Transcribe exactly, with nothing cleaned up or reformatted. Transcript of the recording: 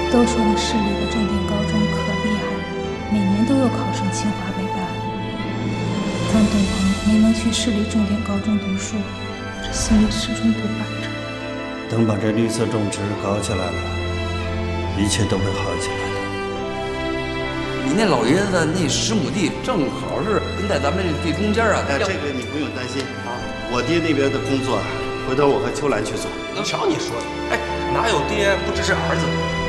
都说那市里的重点高中可厉害了，每年都有考上清华北大。但董鹏没能去市里重点高中读书，这心里始终不摆着。 等把这绿色种植搞起来了，一切都会好起来的。 你那老爷子那十亩地正好是跟在咱们这地中间啊。 哎，这个你不用担心啊，我爹那边的工作啊，回头我和秋兰去做。 能瞧你说的，哎，哪有爹不支持儿子？